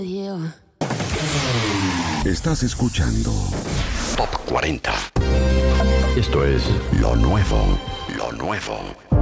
Estás escuchando Top 40. Esto es lo nuevo, lo nuevo.